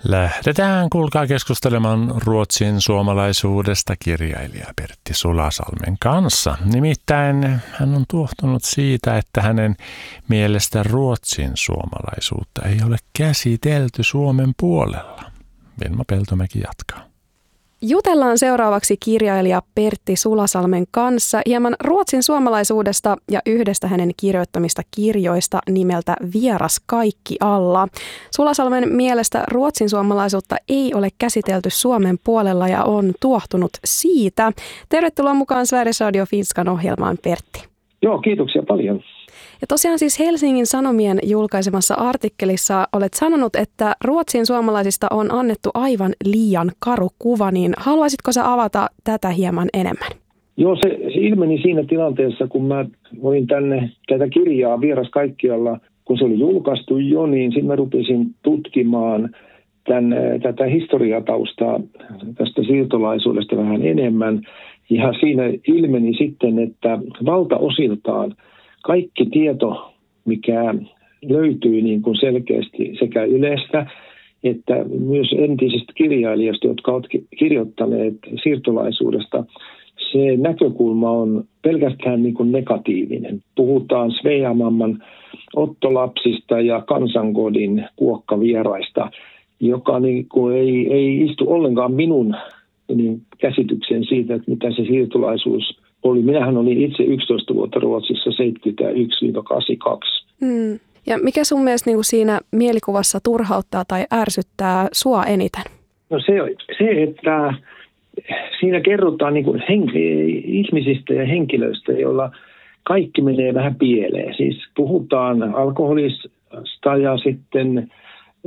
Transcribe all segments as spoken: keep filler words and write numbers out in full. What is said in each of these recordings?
Lähdetään kuulkaa keskustelemaan Ruotsin suomalaisuudesta kirjailija Pertti Sulasalmen kanssa. Nimittäin hän on tuohtunut siitä, että hänen mielestä Ruotsin suomalaisuutta ei ole käsitelty Suomen puolella. Vilma Peltomäki jatkaa. Jutellaan seuraavaksi kirjailija Pertti Sulasalmen kanssa hieman Ruotsin suomalaisuudesta ja yhdestä hänen kirjoittamista kirjoista nimeltä Vieras kaikkialla. Sulasalmen mielestä Ruotsin suomalaisuutta ei ole käsitelty Suomen puolella ja on tuohtunut siitä. Tervetuloa mukaan Sveriges Radio Finskan ohjelmaan, Pertti. Joo, kiitoksia paljon. Ja tosiaan siis Helsingin Sanomien julkaisemassa artikkelissa olet sanonut, että Ruotsin suomalaisista on annettu aivan liian karu kuva, niin haluaisitko sä avata tätä hieman enemmän? Joo, se, se ilmeni siinä tilanteessa, kun mä olin tänne tätä kirjaa Vieras kaikkialla, kun se oli julkaistu jo, niin sitten mä rupesin tutkimaan tämän, tätä historiataustaa tästä siirtolaisuudesta vähän enemmän. Ja siinä ilmeni sitten, että valtaosiltaan kaikki tieto, mikä löytyy niin kuin selkeästi sekä Ylestä että myös entisistä kirjailijasta, jotka ovat kirjoittaneet siirtolaisuudesta, se näkökulma on pelkästään niin kuin negatiivinen. Puhutaan Sveamamman ottolapsista ja kansankodin kuokkavieraista, joka niin kuin ei, ei istu ollenkaan minun niin käsityksen siitä, että mitä se siirtolaisuus oli. Minähän olin itse yksitoista vuotta Ruotsissa seitsemänkymmentäyksi kahdeksankymmentäkaksi. Mm. Ja mikä sun mielestä niin kuin siinä mielikuvassa turhauttaa tai ärsyttää sua eniten? No se, se että siinä kerrotaan niin kuin henki, ihmisistä ja henkilöistä, joilla kaikki menee vähän pieleen. Siis puhutaan alkoholista ja sitten e,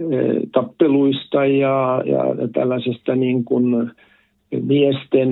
tappeluista ja, ja tällaisesta niin kuin miesten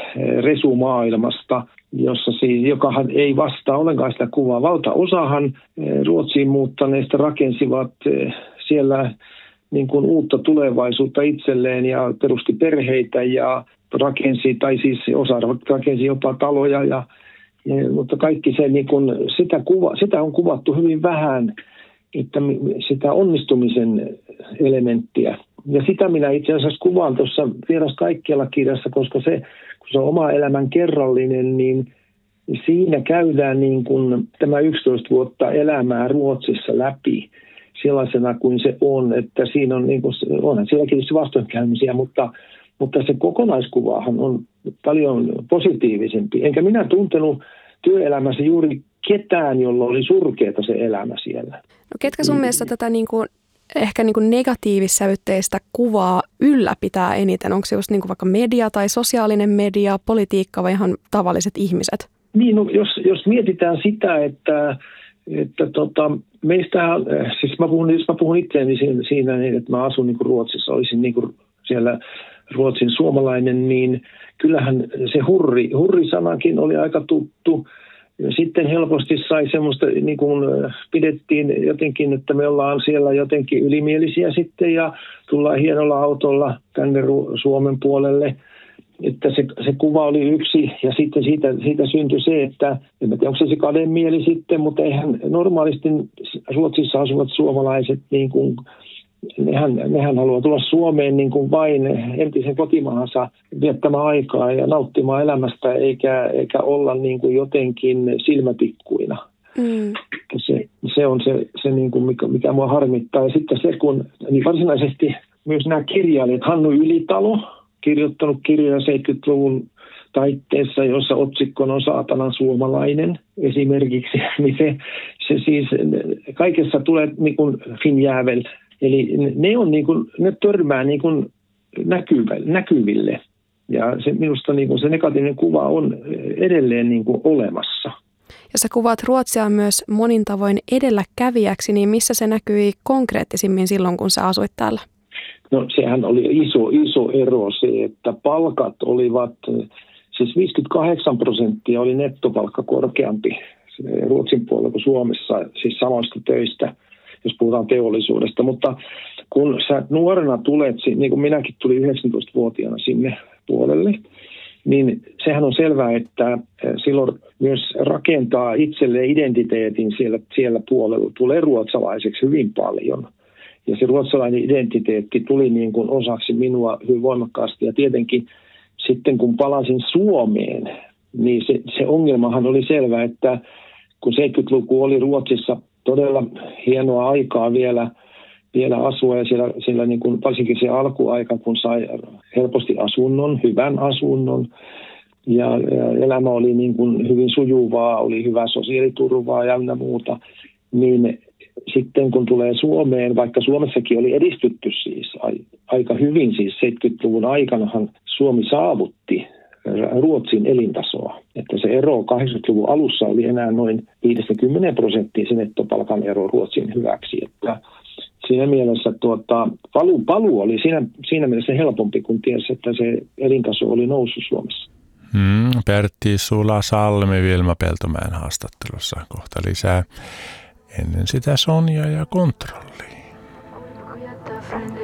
resumaailmasta, jossa siis, jokahan ei vastaa ollenkaan sitä kuvaa. Valtaosahan Ruotsiin muuttaneista rakensivat siellä niin kuin uutta tulevaisuutta itselleen ja perusti perheitä ja rakensi, tai siis osa rakensi jopa taloja, ja, ja, mutta kaikki se, niin kuin, sitä, kuva, sitä on kuvattu hyvin vähän, että sitä onnistumisen elementtiä. Ja sitä minä itse asiassa kuvaan tuossa Vieras kaikkialla -kirjassa, koska se, kun se on oma elämän kerrallinen, niin siinä käydään niin kuin tämä yksitoista vuotta elämää Ruotsissa läpi sellaisena kuin se on. Että siinä on, niin kuin, onhan sielläkin tietysti vastoinkäymisiä, mutta, mutta se kokonaiskuvahan on paljon positiivisempi. Enkä minä tuntenut työelämässä juuri ketään, jolla oli surkeata se elämä siellä. No ketkä sun mielestä tätä niin kuin ehkä niin kuin negatiivissävytteistä kuvaa ylläpitää eniten? Onko se just niin kuin vaikka media tai sosiaalinen media, politiikka vai ihan tavalliset ihmiset? Niin, no, jos, jos mietitään sitä, että, että tota, meistä, siis mä puhun, jos mä puhun itseäni siinä, niin, että mä asun niin kuin Ruotsissa, olisin niin kuin siellä Ruotsin suomalainen, niin kyllähän se hurri, hurri-sanakin oli aika tuttu. Sitten helposti sai semmoista, niin kuin pidettiin jotenkin, että me ollaan siellä jotenkin ylimielisiä sitten ja tullaan hienolla autolla tänne Suomen puolelle. Että se, se kuva oli yksi ja sitten siitä, siitä syntyi se, että en tiedä, onko se se kademieli sitten, mutta eihän normaalisti Ruotsissa asuvat suomalaiset, niin kuin, nehän, nehän haluaa tulla Suomeen niin kuin vain entisen kotimaahansa viettämään aikaa ja nauttimaan elämästä eikä, eikä olla niin kuin jotenkin silmätikkuina. Mm. Se, se on se, se niin kuin mikä, mikä mua harmittaa. Ja sitten se, kun niin varsinaisesti myös nämä kirjailijat, Hannu Ylitalo, kirjoittanut kirjoja seitsemänkymmentäluvun taitteessa, jossa otsikkona on Saatanan suomalainen esimerkiksi, niin se, se siis kaikessa tulee niin kuin finjävel. Eli ne, on niin kuin, ne törmää niin kuin näkyville ja se, minusta niin kuin se negatiivinen kuva on edelleen niin kuin olemassa. Ja sä kuvaat Ruotsia myös monin tavoin edelläkävijäksi, niin missä se näkyi konkreettisimmin silloin, kun sä asuit täällä? No sehän oli iso, iso ero se, että palkat olivat, siis viisikymmentäkahdeksan prosenttia oli nettopalkka korkeampi Ruotsin puolella kuin Suomessa, siis samoista töistä, jos puhutaan teollisuudesta. Mutta kun sä nuorena tulet, niin kuin minäkin tulin yhdeksäntoistavuotiaana sinne puolelle, niin sehän on selvää, että silloin myös rakentaa itselleen identiteetin siellä, siellä puolella, tulee ruotsalaiseksi hyvin paljon. Ja se ruotsalainen identiteetti tuli niin kuin osaksi minua hyvin voimakkaasti. Ja tietenkin sitten kun palasin Suomeen, niin se, se ongelmahan oli selvä, että kun seitsemänkymmentäluku oli Ruotsissa todella hienoa aikaa vielä, vielä asua ja siellä, siellä niin kuin varsinkin se alkuaika, kun sai helposti asunnon, hyvän asunnon ja, ja elämä oli niin kuin hyvin sujuvaa, oli hyvää sosiaaliturvaa ja muuta, niin sitten kun tulee Suomeen, vaikka Suomessakin oli edistytty siis aika hyvin, siis seitsemänkymmentäluvun aikanahan Suomi saavutti Ruotsin elintasoa. Että se ero kahdeksankymmentäluvun alussa oli enää noin viisikymmentä prosenttia se nettopalkan ero Ruotsin hyväksi. Että siinä mielessä tuota, paluu, paluu oli siinä, siinä mielessä helpompi, kun tiesi, että se elintaso oli noussut Suomessa. Hmm, Pertti Sulasalmi Vilma Peltomäen haastattelussa. Kohta lisää ennen sitä Sonja ja Kontrollia.